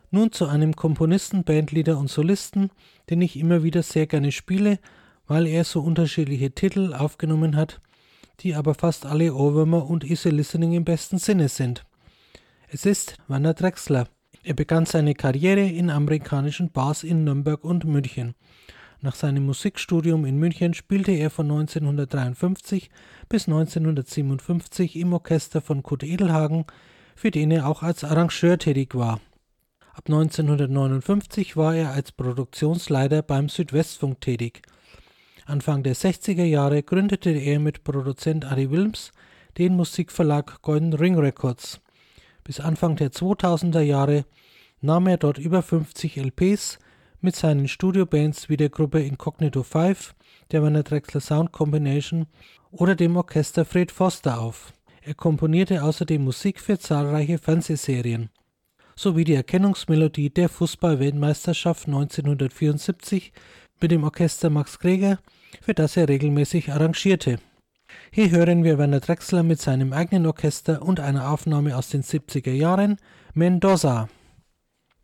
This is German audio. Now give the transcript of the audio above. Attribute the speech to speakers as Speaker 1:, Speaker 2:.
Speaker 1: Nun zu einem Komponisten, Bandleader und Solisten, den ich immer wieder sehr gerne spiele, weil er so unterschiedliche Titel aufgenommen hat, die aber fast alle Ohrwürmer und Easy Listening im besten Sinne sind. Es ist Werner Drexler. Er begann seine Karriere in amerikanischen Bars in Nürnberg und München. Nach seinem Musikstudium in München spielte er von 1953 bis 1957 im Orchester von Kurt Edelhagen, für den er auch als Arrangeur tätig war. Ab 1959 war er als Produktionsleiter beim Südwestfunk tätig. Anfang der 60er Jahre gründete er mit Produzent Ari Wilms den Musikverlag Golden Ring Records. Bis Anfang der 2000er Jahre nahm er dort über 50 LPs mit seinen Studiobands wie der Gruppe Incognito 5, der Werner Drexler Sound Combination oder dem Orchester Fred Foster auf. Er komponierte außerdem Musik für zahlreiche Fernsehserien, sowie die Erkennungsmelodie der Fußball-Weltmeisterschaft 1974 mit dem Orchester Max Greger, für das er regelmäßig arrangierte. Hier hören wir Werner Drexler mit seinem eigenen Orchester und einer Aufnahme aus den 70er Jahren, Mendoza.